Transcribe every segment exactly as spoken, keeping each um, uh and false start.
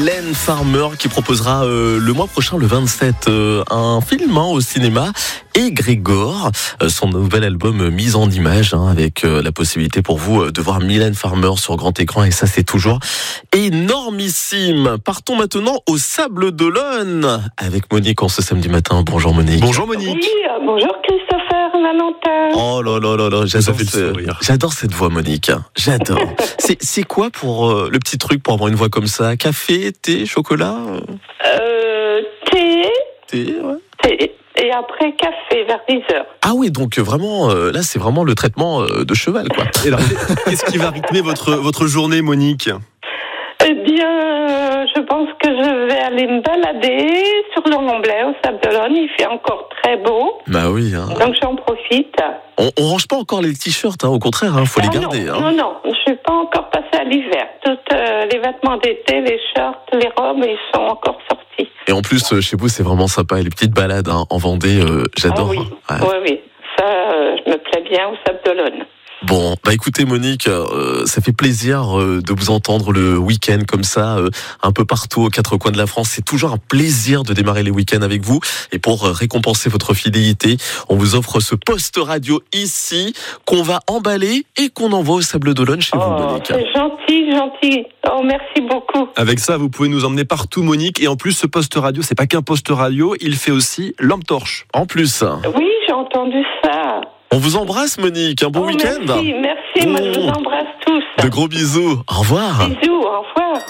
Mylène Farmer qui proposera euh, le mois prochain, le vingt-sept, euh, un film hein, au cinéma. Et Grégor, euh, son nouvel album euh, Mise en image, hein, avec euh, la possibilité pour vous euh, de voir Mylène Farmer sur grand écran. Et ça, c'est toujours énormissime. Partons maintenant au Sable d'Olonne avec Monique en ce samedi matin. Bonjour Monique. Bonjour Monique. Oui, euh, bonjour Christopher, Valentin. Oh là là là là, j'adore, fait le ce- sourire. j'adore cette voix Monique. J'adore. c'est, c'est quoi pour euh, le petit truc pour avoir une voix comme ça? Café, thé, chocolat? Euh, thé, Thé, ouais. thé, et après café vers dix heures. Ah oui, donc vraiment, euh, là c'est vraiment le traitement euh, de cheval quoi. Et alors, qu'est-ce qui va rythmer votre, votre journée, Monique? Eh bien, euh, je pense que je vais aller me balader sur le Mont-Blanc au Sable d'Olonne. Il fait encore très beau, Bah oui, hein. donc j'en profite. on, on range pas encore les t-shirts, hein, au contraire, hein, faut Ah les garder. non, Hein. non, non, je suis pas encore passée à l'hiver. Tous euh, les vêtements d'été, les shorts, les robes, ils sont encore sortis. Et en plus, euh, chez vous, c'est vraiment sympa. Et les petites balades hein, en Vendée, euh, j'adore. Ah oui, Ouais. oui, oui, ça, euh, je me plais bien au Sable d'Olonne. Bon, bah écoutez Monique, euh, ça fait plaisir euh, de vous entendre le week-end comme ça, euh, un peu partout aux quatre coins de la France. C'est toujours un plaisir de démarrer les week-ends avec vous. Et pour euh, récompenser votre fidélité, on vous offre ce poste radio ici qu'on va emballer et qu'on envoie au Sable d'Olonne chez vous, Oh, Monique. c'est gentil, gentil. Oh, merci beaucoup. Avec ça, vous pouvez nous emmener partout, Monique. Et en plus, ce poste radio, c'est pas qu'un poste radio, il fait aussi lampe torche. En plus, Oui, j'ai entendu ça. on vous embrasse Monique, un bon Oh, week-end. Merci, merci. Moi, je vous Oh. embrasse tous. De gros bisous. Au revoir. Bisous, au revoir.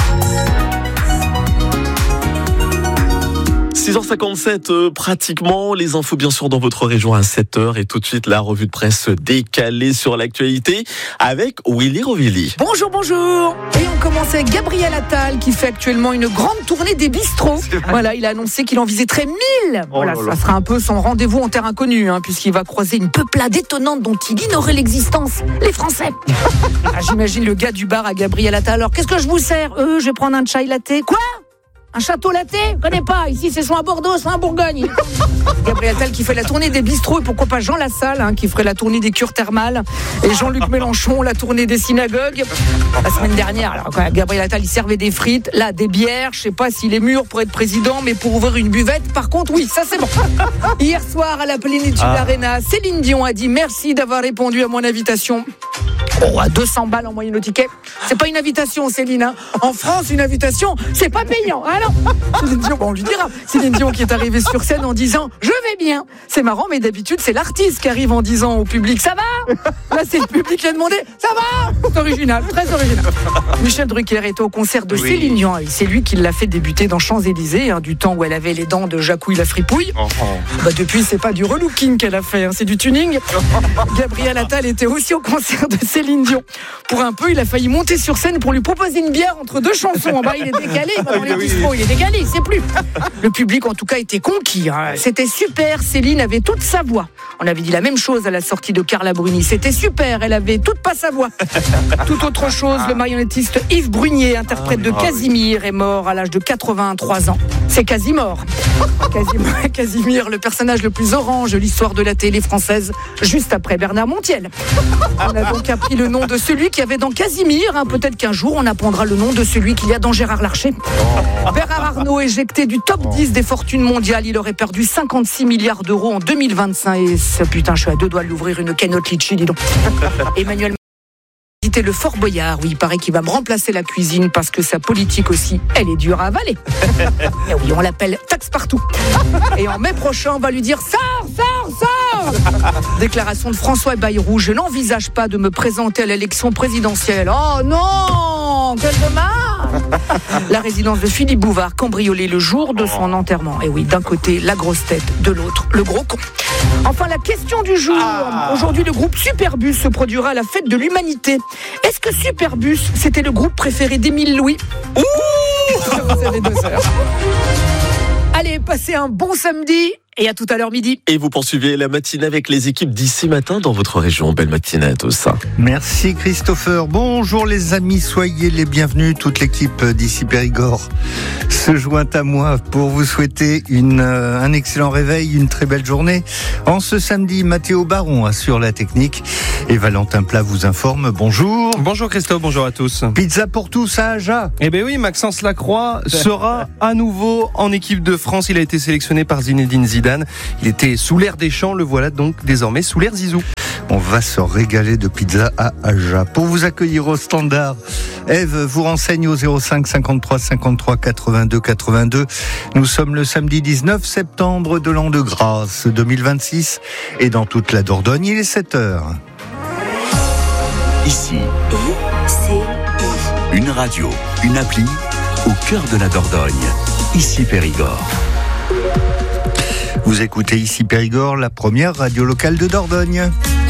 six heures cinquante-sept, euh, pratiquement. Les infos, bien sûr, dans votre région à sept heures. Et tout de suite, la revue de presse décalée sur l'actualité avec Willy Rovilly. Bonjour, bonjour. Et on commence avec Gabriel Attal qui fait actuellement une grande tournée des bistrots. Voilà, il a annoncé qu'il en viserait mille. Oh Voilà, là là. ça sera un peu son rendez-vous en terre inconnue, hein, puisqu'il va croiser une peuplade étonnante dont il ignorait l'existence, les Français. Ah, j'imagine le gars du bar à Gabriel Attal. Alors, qu'est-ce que je vous sers? Euh, je vais prendre un chai latte. Quoi? Un château latte? Je connais pas. Ici, c'est soit à Bordeaux, soit à Bourgogne. Gabriel Attal qui fait la tournée des bistrots et pourquoi pas Jean Lassalle hein, qui ferait la tournée des cures thermales et Jean-Luc Mélenchon la tournée des synagogues. La semaine dernière, alors, quand Gabriel Attal il servait des frites, là des bières. Je sais pas s'il est mûr pour être président, mais pour ouvrir une buvette, par contre, oui, ça c'est bon. Hier soir à la Plénitude Ah. Arena, Céline Dion a dit merci d'avoir répondu à mon invitation. Oh, à deux cents balles en moyenne au ticket. C'est pas une invitation, Céline. Hein. En France, une invitation, c'est pas payant. Ah non. Céline Dion, bon, on lui dira. Céline Dion qui est arrivée sur scène en disant je vais bien. C'est marrant, mais d'habitude, c'est l'artiste qui arrive en disant au public ça va. Là, c'est le public qui a demandé ça va. C'est original, très original. Michel Drucker était au concert de Oui. Céline Dion. Et c'est lui qui l'a fait débuter dans Champs-Élysées, hein, du temps où elle avait les dents de Jacouille la fripouille. Oh, oh. Bah depuis, c'est pas du relooking qu'elle a fait, hein, c'est du tuning. Gabriel Attal était aussi au concert de Céline Dion. Pour un peu, il a failli monter sur scène pour lui proposer une bière entre deux chansons. En bas, il est décalé, il va dans les Oui. bistrots, il est décalé, il sait plus. Le public, en tout cas, était conquis. Hein. C'était super, Céline avait toute sa voix. On avait dit la même chose à la sortie de Carla Bruni. C'était super, elle avait toute pas sa voix. Tout autre chose, le marionnettiste Yves Brunier, interprète de Ah oui. Casimir, est mort à l'âge de quatre-vingt-trois ans. C'est quasi mort. Casimir, Casimir, le personnage le plus orange de l'histoire de la télé française, juste après Bernard Montiel. On a donc appris le nom de celui qui avait dans Casimir. Hein. Peut-être qu'un jour, on apprendra le nom de celui qu'il y a dans Gérard Larcher. Bernard Arnault, éjecté du top dix des fortunes mondiales, il aurait perdu cinquante-six milliards d'euros en deux mille vingt-cinq. Et ce putain, je suis à deux doigts de l'ouvrir une canotte litchi, dis donc. Emmanuel visiter le Fort Boyard, oui, il paraît qu'il va me remplacer la cuisine parce que sa politique aussi, elle est dure à avaler. Et oui, on l'appelle taxe partout. Et en mai prochain, on va lui dire sors, sors, sors. Déclaration de François Bayrou, je n'envisage pas de me présenter à l'élection présidentielle. Oh non, quel dommage. La résidence de Philippe Bouvard cambriolée le jour de son enterrement. Et oui, d'un côté, la grosse tête, de l'autre, le gros con. Enfin, la question du jour. Aujourd'hui, le groupe Superbus se produira à la fête de l'humanité. Est-ce que Superbus, c'était le groupe préféré d'Émile Louis? Ouh. Vous avez deux heures. Allez, passez un bon samedi et à tout à l'heure midi. Et vous poursuivez la matinée avec les équipes d'ici matin dans votre région. Belle matinée à tous. Merci Christopher. Bonjour les amis, soyez les bienvenus. Toute l'équipe d'ici Périgord se joint à moi pour vous souhaiter une, euh, un excellent réveil, une très belle journée. En ce samedi, Mathéo Baron assure la technique Et Valentin Plat vous informe. Bonjour. Bonjour Christophe, bonjour à tous. Pizza pour tous à Aja. Eh bien oui, Maxence Lacroix sera à nouveau en équipe de France. Il a été sélectionné par Zinedine Zidane. Il était sous l'air des champs, le voilà donc désormais sous l'air Zizou. On va se régaler de pizza à Aja. Pour vous accueillir au standard, Ève vous renseigne au zéro cinq cinquante-trois cinquante-trois quatre-vingt-deux quatre-vingt-deux. Nous sommes le samedi dix-neuf septembre de l'an de grâce deux mille vingt-six et dans toute la Dordogne, il est sept heures. Ici, I C I. Une radio, une appli au cœur de la Dordogne. Ici Périgord. Vous écoutez Ici Périgord, la première radio locale de Dordogne.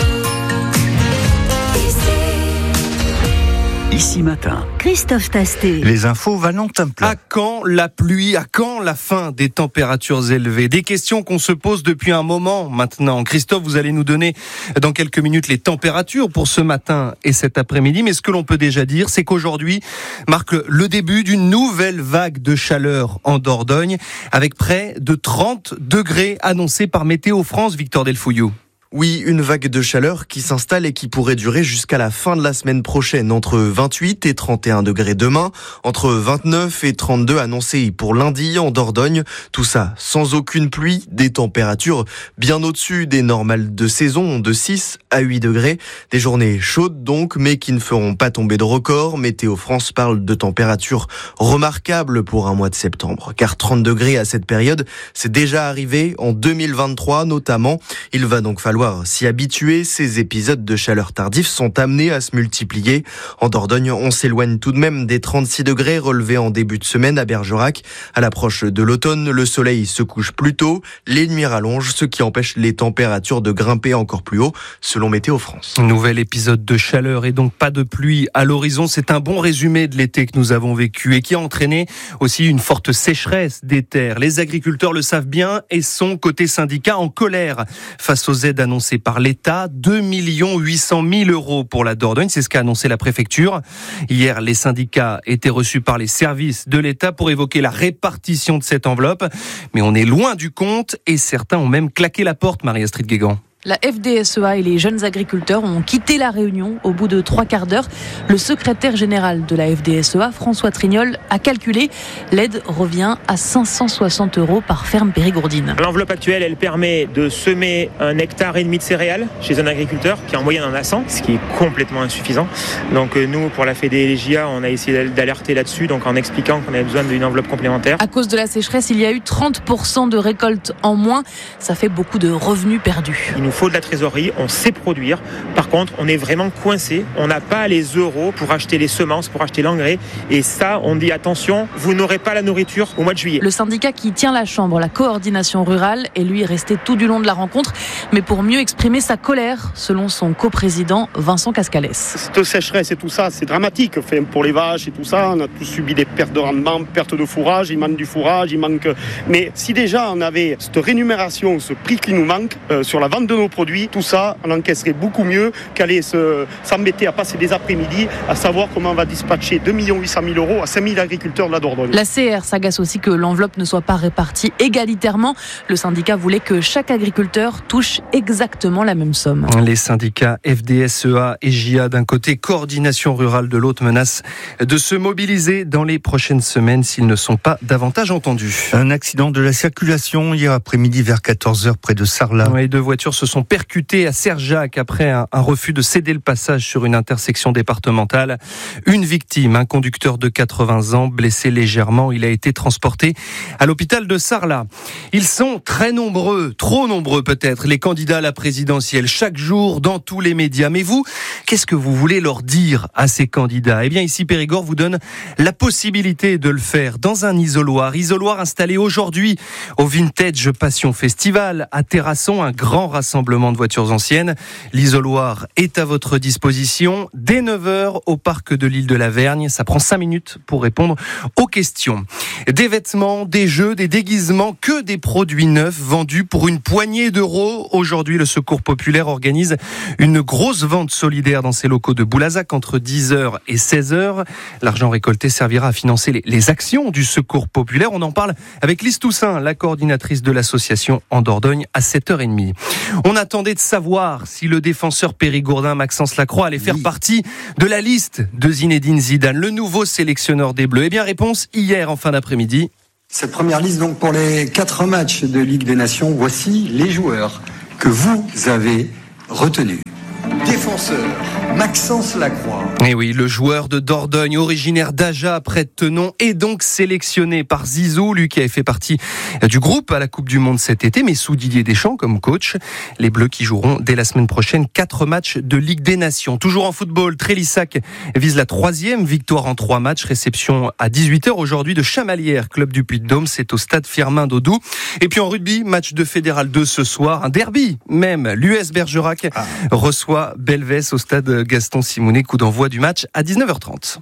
Ici matin, Christophe Tastet. Les infos Valentin Plat. À quand la pluie? À quand la fin des températures élevées? Des questions qu'on se pose depuis un moment maintenant. Christophe, vous allez nous donner dans quelques minutes les températures pour ce matin et cet après-midi. Mais ce que l'on peut déjà dire, c'est qu'aujourd'hui marque le début d'une nouvelle vague de chaleur en Dordogne, avec près de trente degrés annoncés par Météo France. Victor Delfouillou. Oui, une vague de chaleur qui s'installe et qui pourrait durer jusqu'à la fin de la semaine prochaine, entre vingt-huit et trente et un degrés demain, entre vingt-neuf et trente-deux annoncés pour lundi en Dordogne. Tout ça sans aucune pluie, des températures bien au-dessus des normales de saison, de six à huit degrés. Des journées chaudes donc, mais qui ne feront pas tomber de record. Météo France parle de températures remarquables pour un mois de septembre, car trente degrés à cette période, c'est déjà arrivé en deux mille vingt-trois notamment. Il va donc falloir s'y habituer, ces épisodes de chaleur tardif sont amenés à se multiplier. En Dordogne, on s'éloigne tout de même des trente-six degrés relevés en début de semaine à Bergerac. À l'approche de l'automne, le soleil se couche plus tôt, les nuits rallongent, ce qui empêche les températures de grimper encore plus haut, selon Météo France. Nouvel épisode de chaleur et donc pas de pluie à l'horizon. C'est un bon résumé de l'été que nous avons vécu et qui a entraîné aussi une forte sécheresse des terres. Les agriculteurs le savent bien et sont, côté syndicat, en colère face aux aides annoncées par l'État, deux millions huit cent mille euros pour la Dordogne, c'est ce qu'a annoncé la préfecture. Hier, les syndicats étaient reçus par les services de l'État pour évoquer la répartition de cette enveloppe. Mais on est loin du compte et certains ont même claqué la porte, Marie-Astrid Guégan. La F D S E A et les jeunes agriculteurs ont quitté la réunion au bout de trois quarts d'heure. Le secrétaire général de la F D S E A, François Trignol, a calculé. L'aide revient à cinq cent soixante euros par ferme périgourdine. L'enveloppe actuelle, elle permet de semer un hectare et demi de céréales chez un agriculteur qui en moyenne en a cent, ce qui est complètement insuffisant. Donc nous, pour la Fédé et les J A, on a essayé d'alerter là-dessus, donc en expliquant qu'on avait besoin d'une enveloppe complémentaire. À cause de la sécheresse, il y a eu trente pour cent de récoltes en moins. Ça fait beaucoup de revenus perdus. Il nous faut de la trésorerie, on sait produire. Par contre, on est vraiment coincé. On n'a pas les euros pour acheter les semences, pour acheter l'engrais. Et ça, on dit attention, vous n'aurez pas la nourriture au mois de juillet. Le syndicat qui tient la chambre, la coordination rurale, est lui resté tout du long de la rencontre, mais pour mieux exprimer sa colère, selon son coprésident Vincent Cascalès. Cette sécheresse et tout ça, c'est dramatique. Enfin, pour les vaches et tout ça, on a tous subi des pertes de rendement, pertes de fourrage, il manque du fourrage, il manque... Mais si déjà on avait cette rémunération, ce prix qui nous manque euh, sur la vente de nos produits, tout ça, on encaisserait beaucoup mieux qu'aller se, s'embêter à passer des après-midi à savoir comment on va dispatcher deux millions huit cent mille euros à cinq mille agriculteurs de la Dordogne. La C R s'agace aussi que l'enveloppe ne soit pas répartie égalitairement. Le syndicat voulait que chaque agriculteur touche exactement la même somme. Les syndicats F D S E A et J A d'un côté, coordination rurale de l'autre, menacent de se mobiliser dans les prochaines semaines s'ils ne sont pas davantage entendus. Un accident de la circulation hier après-midi vers quatorze heures près de Sarlat. Oui, deux voitures se sont percutées à Serjac après un, un refus de céder le passage sur une intersection départementale. Une victime, un conducteur de quatre-vingts ans, blessé légèrement. Il a été transporté à l'hôpital de Sarlat. Ils sont très nombreux, trop nombreux peut-être, les candidats à la présidentielle, chaque jour dans tous les médias. Mais vous, qu'est-ce que vous voulez leur dire à ces candidats ? Eh bien, ici, Périgord vous donne la possibilité de le faire dans un isoloir. Isoloir installé aujourd'hui au Vintage Passion Festival à Terrasson, un grand rassemblement de voitures anciennes. L'isoloir est à votre disposition dès neuf heures au parc de l'île de la Vergne. Ça prend cinq minutes pour répondre aux questions. Des vêtements, des jeux, des déguisements, que des produits neufs vendus pour une poignée d'euros. Aujourd'hui, le Secours Populaire organise une grosse vente solidaire dans ses locaux de Boulazac entre dix heures et seize heures. L'argent récolté servira à financer les, les actions du Secours Populaire. On en parle avec Lise Toussaint, la coordinatrice de l'association en Dordogne, à sept heures trente. On On attendait de savoir si le défenseur périgourdin Maxence Lacroix allait faire oui. partie de la liste de Zinedine Zidane, le nouveau sélectionneur des Bleus. Eh bien, réponse hier en fin d'après-midi. Cette première liste donc pour les quatre matchs de Ligue des Nations, voici les joueurs que vous avez retenus. Défenseur, Maxence Lacroix. Et oui, le joueur de Dordogne, originaire d'Aja, près de Tenon, est donc sélectionné par Zizou, lui qui avait fait partie du groupe à la Coupe du Monde cet été, mais sous Didier Deschamps comme coach. Les Bleus qui joueront dès la semaine prochaine quatre matchs de Ligue des Nations. Toujours en football, Trélissac vise la troisième victoire en trois matchs. Réception à dix-huit heures aujourd'hui de Chamalières, club du Puy-de-Dôme. C'est au stade Firmin d'Audoux. Et puis en rugby, match de Fédéral deux ce soir, un derby même. L'U S Bergerac ah. reçoit Belvès au stade Gaston Simounet, coup d'envoi du match à dix-neuf heures trente.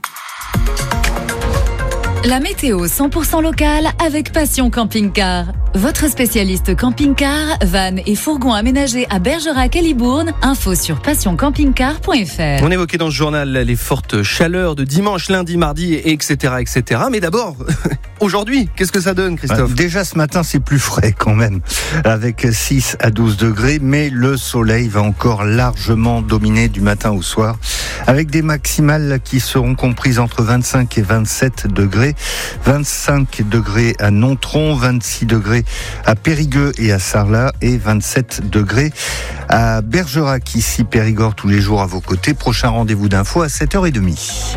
La météo cent pour cent locale avec Passion Camping-Car. Votre spécialiste camping-car, van et fourgon aménagés à Bergerac et Libourne. Info sur passion camping car point f r. On évoquait dans ce journal les fortes chaleurs de dimanche, lundi, mardi, et etc., et cetera. Mais d'abord, aujourd'hui, qu'est-ce que ça donne, Christophe ? Déjà ce matin, c'est plus frais quand même, avec six à douze degrés, mais le soleil va encore largement dominer du matin au soir, avec des maximales qui seront comprises entre vingt-cinq et vingt-sept degrés. vingt-cinq degrés à Nontron, vingt-six degrés à Périgueux et à Sarlat et vingt-sept degrés à Bergerac. Ici Périgord tous les jours à vos côtés. Prochain rendez-vous d'info à sept heures trente.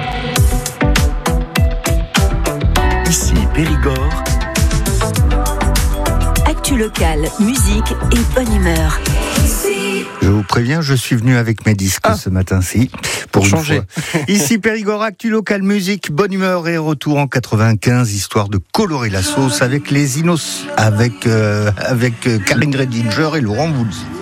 Ici Périgord. Actu locale, musique et bonne humeur. Je vous préviens, je suis venu avec mes disques ah. ce matin-ci. Pour changer. Ici Périgord, actu local, musique, bonne humeur et retour en quatre-vingt-quinze, histoire de colorer la sauce avec les Inos, avec, euh, avec Karine Redinger et Laurent Voulzy.